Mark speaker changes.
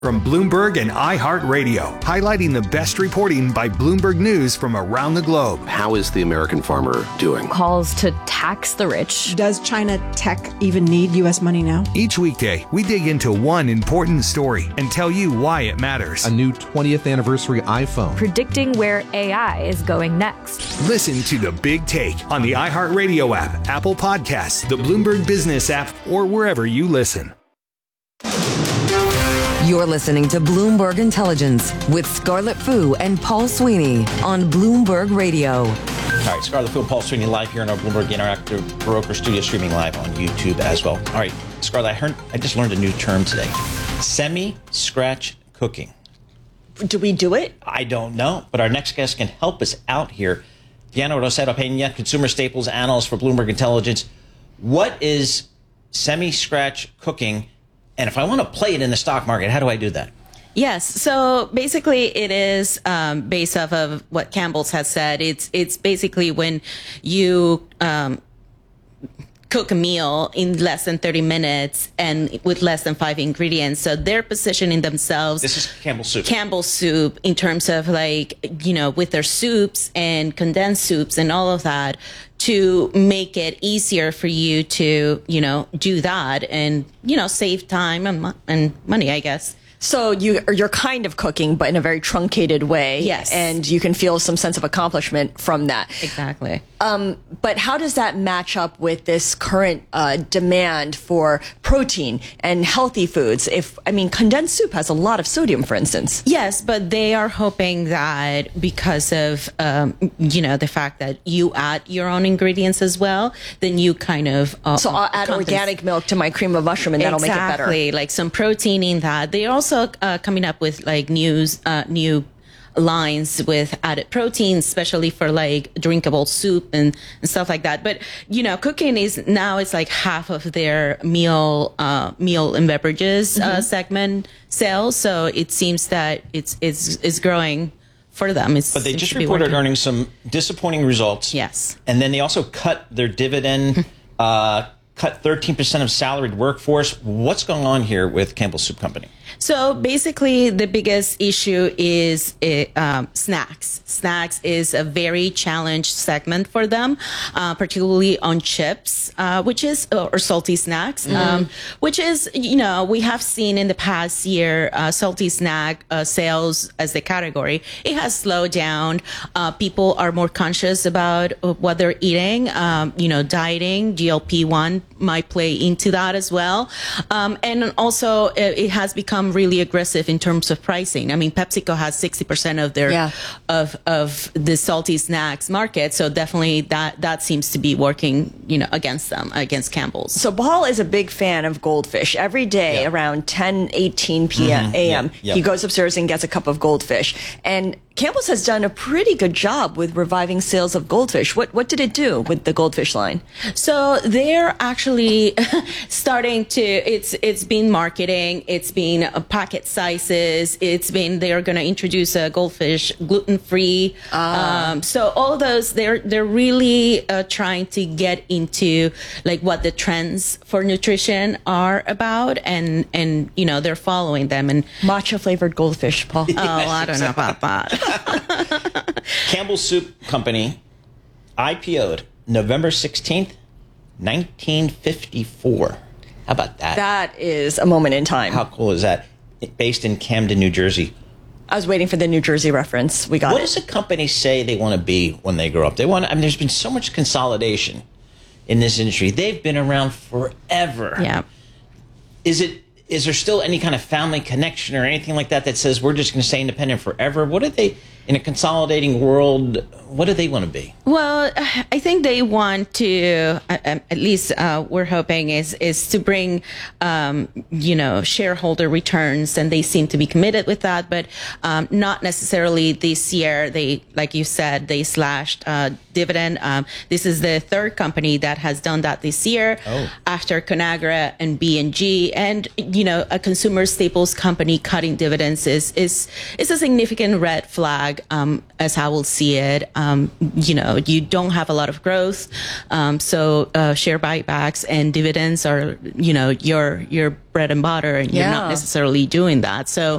Speaker 1: From Bloomberg and iHeartRadio, highlighting the best reporting by Bloomberg News from around the globe.
Speaker 2: How is the American farmer doing?
Speaker 3: Calls to tax the rich.
Speaker 4: Does China tech even need U.S. money now?
Speaker 1: Each weekday, we dig into one important story and tell you why it matters.
Speaker 5: A new 20th anniversary iPhone.
Speaker 3: Predicting where AI is going next.
Speaker 1: Listen to The Big Take on the iHeartRadio app, Apple Podcasts, the Bloomberg Business app, or wherever you listen.
Speaker 6: You're listening to Bloomberg Intelligence with Scarlett Fu and Paul Sweeney on Bloomberg Radio.
Speaker 7: All right, Scarlett Fu and Paul Sweeney live here in our Bloomberg Interactive Broker Studio, streaming live on YouTube as well. All right, Scarlett, I just learned a new term today. Semi-scratch cooking.
Speaker 8: Do we do it?
Speaker 7: I don't know, but our next guest can help us out here. Diana Rosero Peña, consumer staples analyst for Bloomberg Intelligence. What is semi-scratch cooking? And if I want to play it in the stock market, how do I do that?
Speaker 8: Yes. So basically it is based off of what Campbell's has said. It's basically when you cook a meal in less than 30 minutes and with less than 5 ingredients. So they're positioning themselves.
Speaker 7: This is Campbell's soup.
Speaker 8: Campbell's soup in terms of with their soups and condensed soups and all of that to make it easier for you to, do that and, save time and money, I guess.
Speaker 9: So you're kind of cooking, but in a very truncated way.
Speaker 8: Yes.
Speaker 9: And you can feel some sense of accomplishment from that.
Speaker 8: Exactly.
Speaker 9: But how does that match up with this current demand for protein and healthy foods? Condensed soup has a lot of sodium, for instance.
Speaker 8: Yes, but they are hoping that because of, the fact that you add your own ingredients as well, then you kind of...
Speaker 9: so I'll add organic milk to my cream of mushroom and that'll make it better.
Speaker 8: Exactly, like some protein in that. They also coming up with new lines with added proteins, especially for like drinkable soup and stuff like that. But cooking is now it's like half of their meal and beverages segment sales. So it seems that it's growing for them.
Speaker 7: But they just reported earning some disappointing results.
Speaker 8: Yes,
Speaker 7: and then they also cut their dividend. Cut 13% of salaried workforce. What's going on here with Campbell's Soup Company?
Speaker 8: So basically, the biggest issue is snacks. Snacks is a very challenged segment for them, particularly on chips, or salty snacks, which is, we have seen in the past year, salty snack sales as the category. It has slowed down. People are more conscious about what they're eating. Dieting, GLP-1 might play into that as well. And also, it has become really aggressive in terms of pricing. I mean, PepsiCo has 60% of their of the salty snacks market, so definitely that seems to be working, against them, against Campbell's.
Speaker 9: So Paul is a big fan of Goldfish. Every day around 10:18 p.m. a.m. He goes upstairs and gets a cup of Goldfish. And Campbell's has done a pretty good job with reviving sales of Goldfish. What did it do with the Goldfish line?
Speaker 8: So they're actually starting to, it's been marketing, it's been packet sizes, they're going to introduce a Goldfish gluten-free. So all those, they're really trying to get into like what the trends for nutrition are about, and they're following them. And
Speaker 9: matcha flavored Goldfish, Paul.
Speaker 8: Oh, I don't know about that.
Speaker 7: Campbell's Soup Company IPO'd November 16th, 1954. How about that?
Speaker 9: That is a moment in time.
Speaker 7: How cool is that? Based in Camden, New Jersey.
Speaker 9: I was waiting for the New Jersey reference. We got it.
Speaker 7: What does a company say they want to be when they grow up? There's been so much consolidation in this industry. They've been around forever.
Speaker 8: Yeah.
Speaker 7: Is there still any kind of family connection or anything like that says we're just going to stay independent forever? What do they, in a consolidating world, what do they want to be?
Speaker 8: Well, I think they want to, at least we're hoping, is to bring, shareholder returns, and they seem to be committed with that, but not necessarily this year. They, like you said, they slashed dividend. This is the third company that has done that this year, after Conagra and B&G. And, you know, a consumer staples company cutting dividends is a significant red flag, as I will see it. You know, you don't have a lot of growth. So share buybacks and dividends are, you know, your bread and butter, and you're not necessarily doing that. So